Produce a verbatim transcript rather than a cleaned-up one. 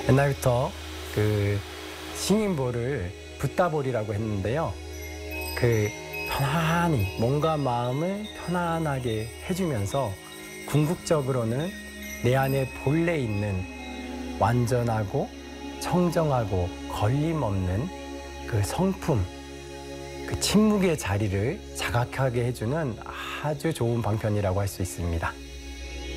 옛날부터 그 싱잉볼을 붓다볼이라고 했는데요. 그 편안히 몸과 마음을 편안하게 해주면서 궁극적으로는 내 안에 본래 있는 완전하고 청정하고 걸림없는 그 성품, 그 침묵의 자리를 자각하게 해주는 아주 좋은 방편이라고 할 수 있습니다.